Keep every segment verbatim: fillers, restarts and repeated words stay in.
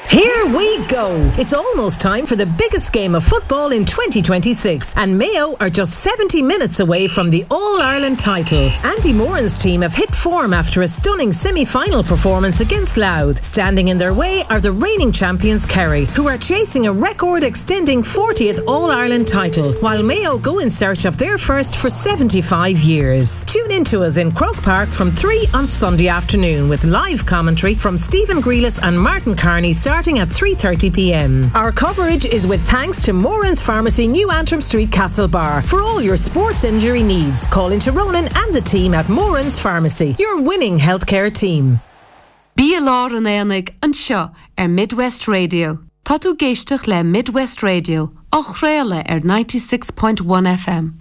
Here we go! It's almost time for the biggest game of football in twenty twenty-six, and Mayo are just seventy minutes away from the All-Ireland title. Andy Moran's team have hit form after a stunning semi-final performance against Louth. Standing in their way are the reigning champions Kerry, who are chasing a record-extending fortieth All-Ireland title, while Mayo go in search of their first for seventy-five years. Tune in to us in Croke Park from three on Sunday afternoon with live commentary from Stephen Grealis and Martin Carney starting at three thirty p m. Our coverage is with thanks to Moran's Pharmacy, New Antrim Street, Castlebar. For all your sports injury needs, call into Ronan and the team at Moran's Pharmacy, your winning healthcare team. Bí lár an éanaig an seo ar Midwest Radio. Tá tú géisteach le Midwest Radio, ach réile ar ninety-six point one F M.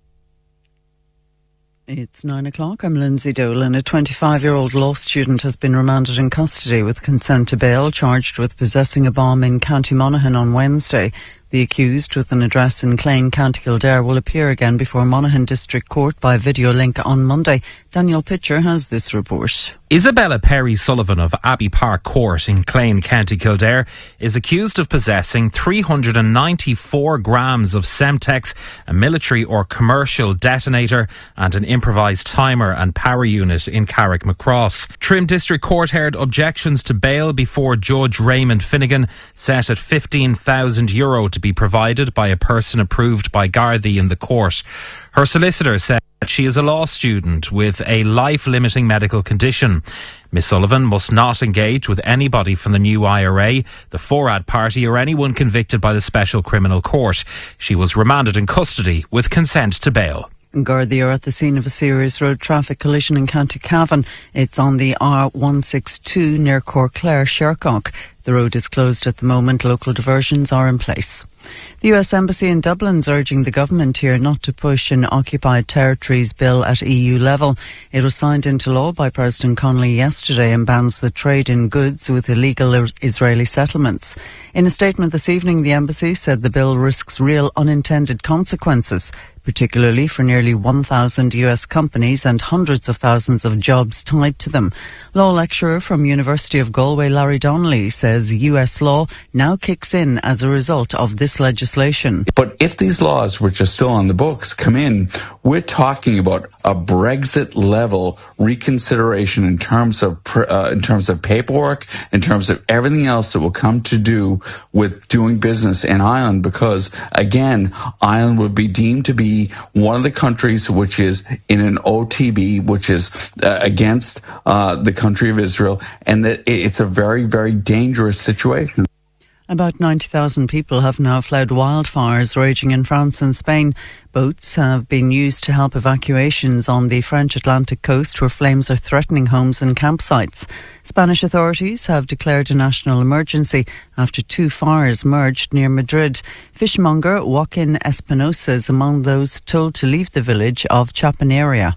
It's nine o'clock. I'm Lindsay Dolan. A twenty-five-year-old law student has been remanded in custody with consent to bail, charged with possessing a bomb in County Monaghan on Wednesday. The accused, with an address in Clane, County Kildare, will appear again before Monaghan District Court by video link on Monday. Daniel Pitcher has this report. Isabella Perry Sullivan of Abbey Park Court in Clane, County Kildare, is accused of possessing three hundred ninety-four grams of Semtex, a military or commercial detonator, and an improvised timer and power unit in Carrickmacross. Trim District Court heard objections to bail before Judge Raymond Finnegan, set at fifteen thousand euro to be provided by a person approved by Gardaí in the court. Her solicitor said she is a law student with a life-limiting medical condition. Miss Sullivan must not engage with anybody from the new I R A, the Forad Party, or anyone convicted by the Special Criminal Court. She was remanded in custody with consent to bail. Gardaí are at the scene of a serious road traffic collision in County Cavan. It's on the R one sixty-two near Corclair, Shercock. The road is closed at the moment. Local diversions are in place. The U S Embassy in Dublin is urging the government here not to push an occupied territories bill at E U level. It was signed into law by President Connolly yesterday and bans the trade in goods with illegal Israeli settlements. In a statement this evening, the embassy said the bill risks real unintended consequences, particularly for nearly one thousand U S companies and hundreds of thousands of jobs tied to them. Law lecturer from University of Galway, Larry Donnelly, says U S law now kicks in as a result of this legislation. But if these laws, which are still on the books, come in, we're talking about a Brexit-level reconsideration in terms of uh, in terms of paperwork, in terms of everything else that will come to do with doing business in Ireland, because, again, Ireland would be deemed to be one of the countries which is in an O T B, which is uh, against uh, the country of Israel, and that it's a very, very dangerous situation. About ninety thousand people have now fled wildfires raging in France and Spain. Boats have been used to help evacuations on the French Atlantic coast, where flames are threatening homes and campsites. Spanish authorities have declared a national emergency after two fires merged near Madrid. Fishmonger Joaquin Espinosa is among those told to leave the village of Chapinaria.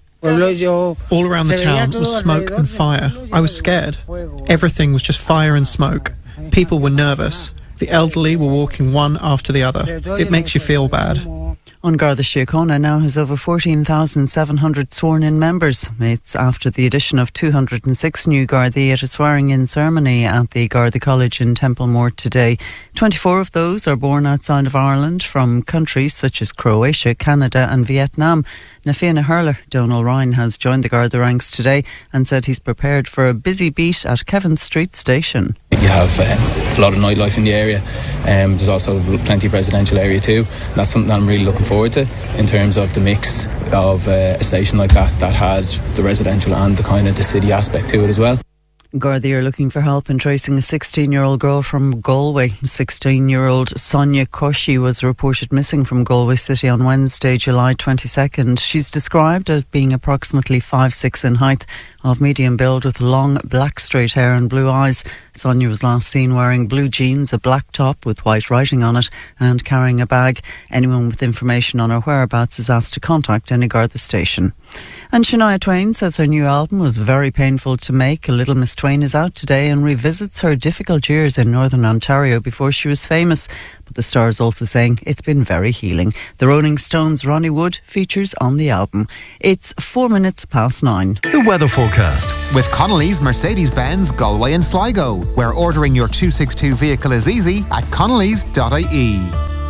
All around the town was smoke and fire. I was scared. Everything was just fire and smoke. People were nervous. The elderly were walking one after the other. It makes you feel bad. An Garda Síochána now has over fourteen thousand seven hundred sworn-in members. It's after the addition of two hundred six new Gardaí at a swearing-in ceremony at the Garda College in Templemore today. twenty-four of those are born outside of Ireland, from countries such as Croatia, Canada and Vietnam. Na Fianna Hurler, Donal Ryan, has joined the Garda ranks today and said he's prepared for a busy beat at Kevin Street Station. You have uh, a lot of nightlife in the area. Um, there's also plenty of residential area too. That's something that I'm really looking forward to, in terms of the mix of uh, a station like that that has the residential and the kind of the city aspect to it as well. Gardaí are looking for help in tracing a sixteen-year-old girl from Galway. sixteen-year-old Sonia Koshi was reported missing from Galway City on Wednesday, July twenty-second. She's described as being approximately five foot six in height, of medium build with long black straight hair and blue eyes. Sonia was last seen wearing blue jeans, a black top with white writing on it and carrying a bag. Anyone with information on her whereabouts is asked to contact any Garda station. And Shania Twain says her new album was very painful to make. A Little Miss Twain is out today and revisits her difficult years in Northern Ontario before she was famous. But the Stars also saying it's been very healing. The Rolling Stones' Ronnie Wood features on the album. It's four minutes past nine. The weather forecast. With Connolly's Mercedes-Benz Galway and Sligo, where ordering your two sixty-two vehicle is easy at connellys dot I E.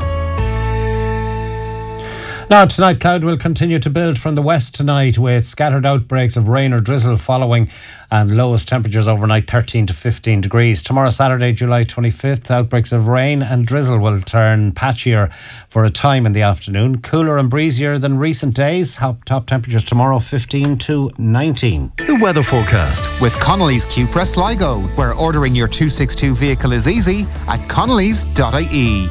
Now, tonight, cloud will continue to build from the west tonight with scattered outbreaks of rain or drizzle following, and lowest temperatures overnight thirteen to fifteen degrees. Tomorrow, Saturday, July twenty-fifth, outbreaks of rain and drizzle will turn patchier for a time in the afternoon. Cooler and breezier than recent days. Top temperatures tomorrow, fifteen to nineteen. The weather forecast. With Connolly's Cupra Sligo, where ordering your two sixty-two vehicle is easy at connellys dot I E.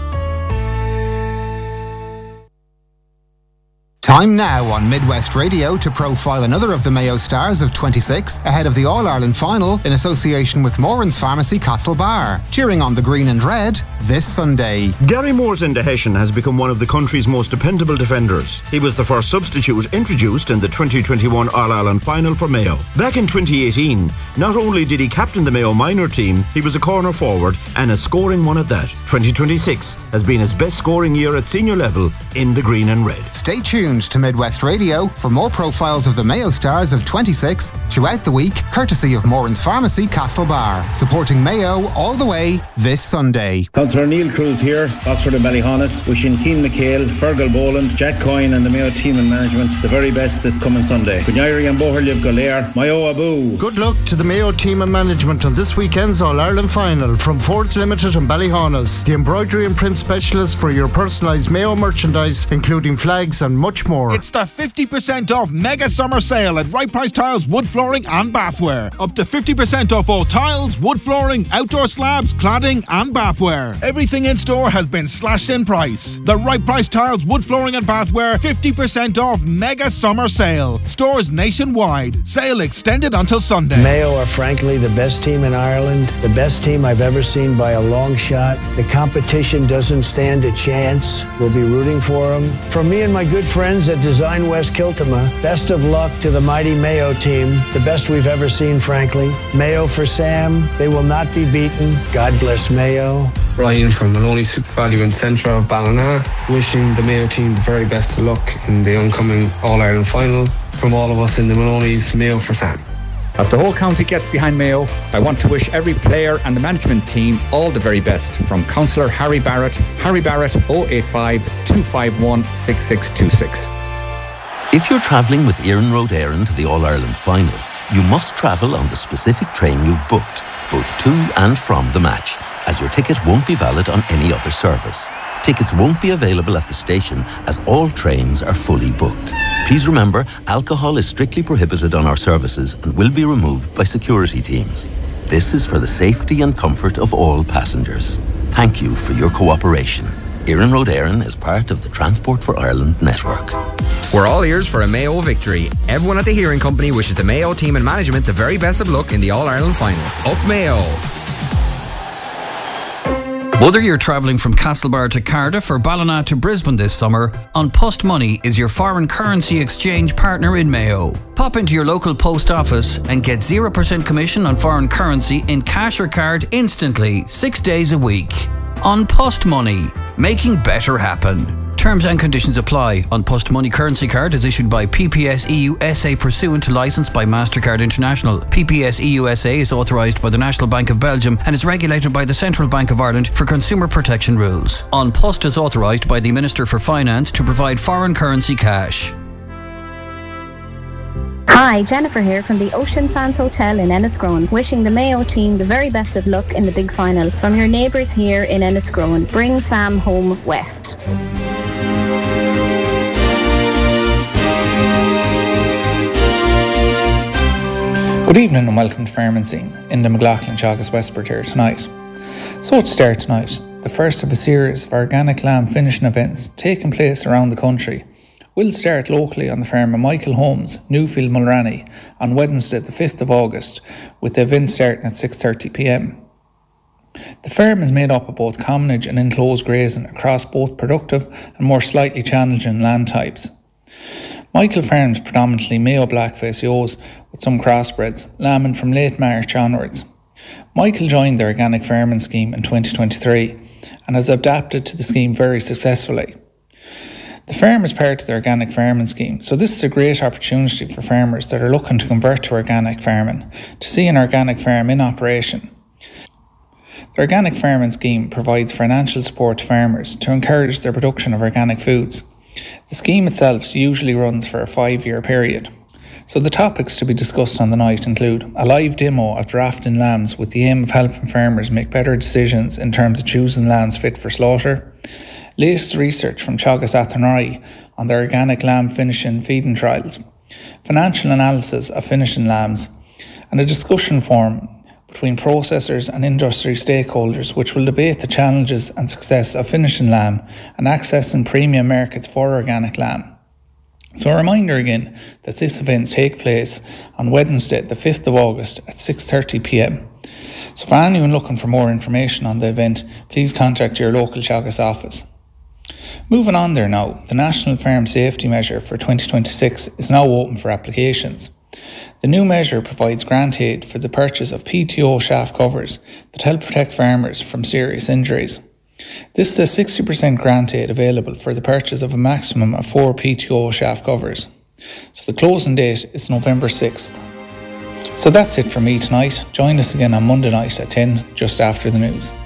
Time now on Midwest Radio to profile another of the Mayo stars of twenty-six ahead of the All-Ireland final in association with Moran's Pharmacy Castlebar. Cheering on the green and red this Sunday. Gary Morsend de Hessian has become one of the country's most dependable defenders. He was the first substitute introduced in the twenty twenty-one All-Ireland final for Mayo. Back in twenty eighteen, not only did he captain the Mayo minor team, he was a corner forward and a scoring one at that. twenty twenty-six has been his best scoring year at senior level in the green and red. Stay tuned to Midwest Radio for more profiles of the Mayo stars of twenty-six throughout the week, courtesy of Moran's Pharmacy Castlebar, supporting Mayo all the way this Sunday. Councillor Neil Cruz here, Oxford and Ballyhonus, wishing Keane McHale, Fergal Boland, Jack Coyne and the Mayo team and management the very best this coming Sunday. Gunyari and Boherliv Golair, Mayo Abu. Good luck to the Mayo team and management on this weekend's All-Ireland final from Fords Limited and Ballyhonus, the embroidery and print specialist for your personalised Mayo merchandise, including flags and much more. It's the fifty percent off mega summer sale at Right Price Tiles, wood flooring and bathware. Up to fifty percent off all tiles, wood flooring, outdoor slabs, cladding and bathware. Everything in store has been slashed in price. The Right Price Tiles, wood flooring and bathware, fifty percent off mega summer sale. Stores nationwide. Sale extended until Sunday. Mayo are frankly the best team in Ireland, the best team I've ever seen by a long shot. The competition doesn't stand a chance. We'll be rooting for them. From me and my good friends at Design West Kiltama, best of luck to the mighty Mayo team, the best we've ever seen, frankly. Mayo for Sam, they will not be beaten. God bless Mayo. Ryan from Maloney Super Value in centre of Ballina, wishing the Mayo team the very best of luck in the oncoming All-Ireland final. From all of us in the Maloney's, Mayo for Sam. As the whole county gets behind Mayo, I want to wish every player and the management team all the very best. From Councillor Harry Barrett, Harry Barrett oh eight five, two five one, six six two six. If you're travelling with Éireann Road Éireann to the All-Ireland final, you must travel on the specific train you've booked, both to and from the match, as your ticket won't be valid on any other service. Tickets won't be available at the station as all trains are fully booked. Please remember, alcohol is strictly prohibited on our services and will be removed by security teams. This is for the safety and comfort of all passengers. Thank you for your cooperation. Éireann Road Éireann is part of the Transport for Ireland network. We're all ears for a Mayo victory. Everyone at the Hearing Company wishes the Mayo team and management the very best of luck in the All-Ireland final. Up Mayo! Whether you're travelling from Castlebar to Cardiff or Ballina to Brisbane this summer, An Post Money is your foreign currency exchange partner in Mayo. Pop into your local post office and get zero percent commission on foreign currency in cash or card instantly, six days a week. An Post Money, making better happen. Terms and conditions apply. An Post Money currency card is issued by P P S E U S A pursuant to licence by MasterCard International. P P S E U S A is authorised by the National Bank of Belgium and is regulated by the Central Bank of Ireland for consumer protection rules. An Post is authorised by the Minister for Finance to provide foreign currency cash. Hi, Jennifer here from the Ocean Sands Hotel in Enniscrone, wishing the Mayo team the very best of luck in the big final. From your neighbours here in Enniscrone, bring Sam home west. Good evening and welcome to Farm and Scene in the McLaughlin Teagasc Westport here tonight. So to start tonight, the first of a series of organic lamb finishing events taking place around the country will start locally on the farm of Michael Holmes, Newfield Mulranny, on Wednesday the fifth of August, with the event starting at six thirty p m. The farm is made up of both commonage and enclosed grazing across both productive and more slightly challenging land types. Michael farms predominantly Mayo Blackface ewes with some crossbreds, lambing from late March onwards. Michael joined the organic farming scheme in twenty twenty-three and has adapted to the scheme very successfully. The farm is part of the organic farming scheme, so this is a great opportunity for farmers that are looking to convert to organic farming to see an organic farm in operation. The organic farming scheme provides financial support to farmers to encourage their production of organic foods. The scheme itself usually runs for a five-year period. So the topics to be discussed on the night include a live demo of drafting lambs with the aim of helping farmers make better decisions in terms of choosing lambs fit for slaughter, latest research from Teagasc Athenry on the organic lamb finishing feeding trials, financial analysis of finishing lambs, and a discussion forum between processors and industry stakeholders which will debate the challenges and success of finishing lamb and accessing premium markets for organic lamb. So a reminder again that this event takes place on Wednesday the fifth of August at six thirty p m. So for anyone looking for more information on the event, please contact your local Teagasc office. Moving on there now, the National Farm Safety Measure for twenty twenty-six is now open for applications. The new measure provides grant aid for the purchase of P T O shaft covers that help protect farmers from serious injuries. This is a sixty percent grant aid available for the purchase of a maximum of four P T O shaft covers. So the closing date is November sixth. So that's it from me tonight. Join us again on Monday night at ten, just after the news.